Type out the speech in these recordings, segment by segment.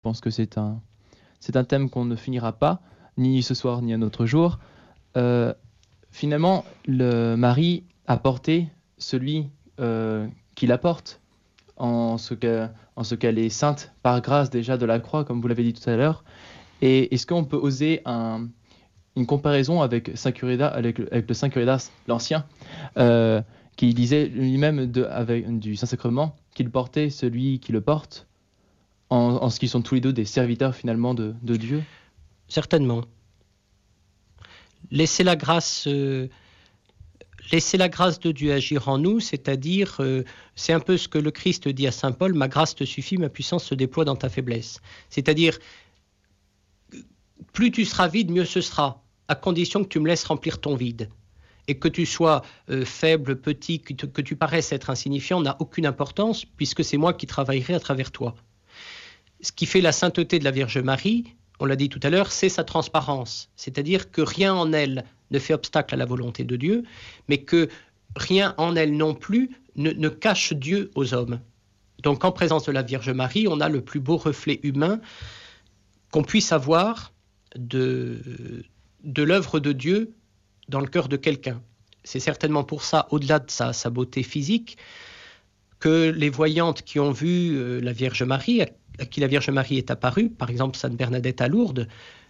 pense que c'est un thème qu'on ne finira pas, ni ce soir, ni un autre jour. Finalement, Marie a porté celui qui la porte, en ce qu'elle est sainte par grâce déjà de la croix, comme vous l'avez dit tout à l'heure. Et est-ce qu'on peut oser une comparaison avec avec le Saint Curidas, l'Ancien, qui disait lui-même du Saint-Sacrement qu'il portait celui qui le porte, en ce qu'ils sont tous les deux des serviteurs finalement de Dieu? Certainement. Laissez la grâce de Dieu agir en nous, c'est-à-dire, c'est un peu ce que le Christ dit à saint Paul, « Ma grâce te suffit, ma puissance se déploie dans ta faiblesse ». C'est-à-dire, plus tu seras vide, mieux ce sera, à condition que tu me laisses remplir ton vide. Et que tu sois faible, petit, que tu paraisses être insignifiant, n'a aucune importance, puisque c'est moi qui travaillerai à travers toi. Ce qui fait la sainteté de la Vierge Marie, on l'a dit tout à l'heure, c'est sa transparence. C'est-à-dire que rien en elle ne fait obstacle à la volonté de Dieu, mais que rien en elle non plus ne cache Dieu aux hommes. Donc en présence de la Vierge Marie, on a le plus beau reflet humain qu'on puisse avoir de l'œuvre de Dieu dans le cœur de quelqu'un. C'est certainement pour ça, au-delà de sa beauté physique, que les voyantes qui ont vu la Vierge Marie, à qui la Vierge Marie est apparue, par exemple Sainte Bernadette à Lourdes,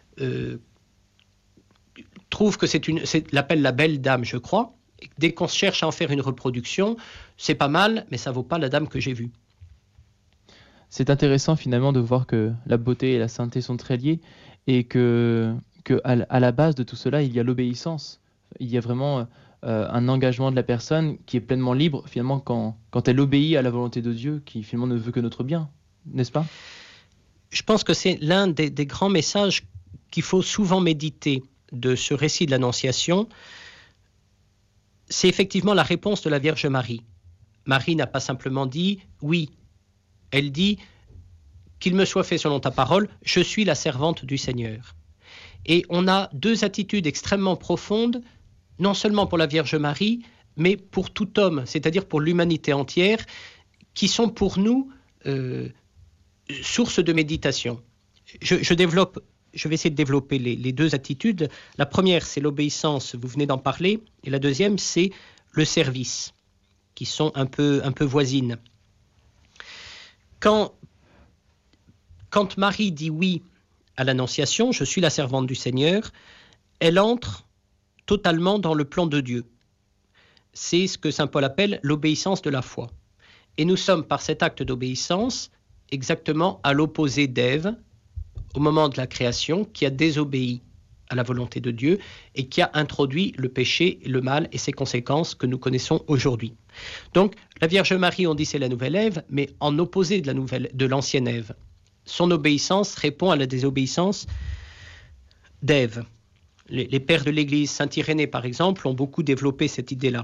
trouvent que l'appelle la belle dame, je crois. Dès qu'on cherche à en faire une reproduction, c'est pas mal, mais ça vaut pas la dame que j'ai vue. C'est intéressant finalement de voir que la beauté et la sainteté sont très liées, et que à la base de tout cela, il y a l'obéissance. Il y a vraiment un engagement de la personne qui est pleinement libre, finalement, quand elle obéit à la volonté de Dieu, qui finalement ne veut que notre bien, n'est-ce pas? Je pense que c'est l'un des grands messages qu'il faut souvent méditer de ce récit de l'Annonciation. C'est effectivement la réponse de la Vierge Marie. Marie n'a pas simplement dit « oui ». Elle dit « qu'il me soit fait selon ta parole, je suis la servante du Seigneur ». Et on a deux attitudes extrêmement profondes, non seulement pour la Vierge Marie, mais pour tout homme, c'est-à-dire pour l'humanité entière, qui sont pour nous source de méditation. Je vais essayer de développer les deux attitudes. La première, c'est l'obéissance, vous venez d'en parler, et la deuxième, c'est le service, qui sont un peu voisines. Quand Marie dit oui à l'Annonciation, je suis la servante du Seigneur, elle entre totalement dans le plan de Dieu. C'est ce que saint Paul appelle l'obéissance de la foi. Et nous sommes par cet acte d'obéissance exactement à l'opposé d'Ève, au moment de la création, qui a désobéi à la volonté de Dieu et qui a introduit le péché, le mal et ses conséquences que nous connaissons aujourd'hui. Donc, la Vierge Marie, on dit c'est la nouvelle Ève, mais en opposé de l'ancienne Ève. Son obéissance répond à la désobéissance d'Ève. Les pères de l'Église, saint Irénée par exemple, ont beaucoup développé cette idée-là.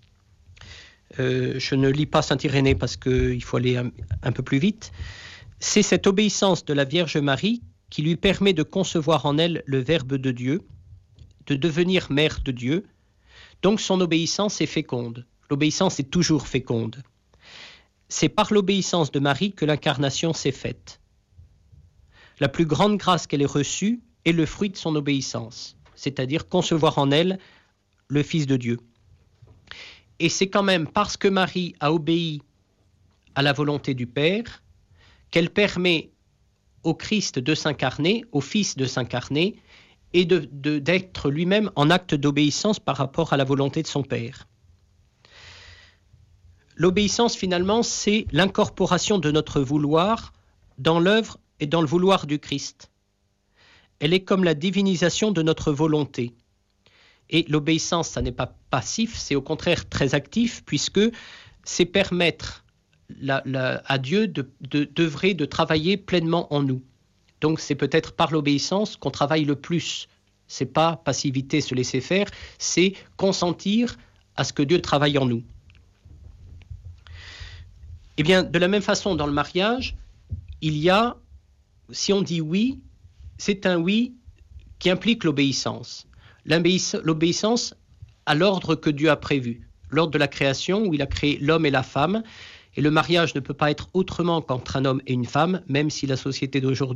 Je ne lis pas saint Irénée parce qu'il faut aller un peu plus vite. C'est cette obéissance de la Vierge Marie qui lui permet de concevoir en elle le Verbe de Dieu, de devenir mère de Dieu. Donc son obéissance est féconde. L'obéissance est toujours féconde. C'est par l'obéissance de Marie que l'incarnation s'est faite. La plus grande grâce qu'elle ait reçue est le fruit de son obéissance, c'est-à-dire concevoir en elle le Fils de Dieu. Et c'est quand même parce que Marie a obéi à la volonté du Père qu'elle permet au Christ de s'incarner, au Fils de s'incarner, et d'être lui-même en acte d'obéissance par rapport à la volonté de son Père. L'obéissance, finalement, c'est l'incorporation de notre vouloir dans l'œuvre et dans le vouloir du Christ. Elle est comme la divinisation de notre volonté. Et l'obéissance, ça n'est pas passif, c'est au contraire très actif, puisque c'est permettre à Dieu d'œuvrer, de travailler pleinement en nous. Donc c'est peut-être par l'obéissance qu'on travaille le plus. C'est pas passivité, se laisser faire, c'est consentir à ce que Dieu travaille en nous. Eh bien, de la même façon, dans le mariage, il y a, si on dit oui, c'est un oui qui implique l'obéissance. L'obéissance à l'ordre que Dieu a prévu, l'ordre de la création où il a créé l'homme et la femme, Et le mariage ne peut pas être autrement qu'entre un homme et une femme, même si la société d'aujourd'hui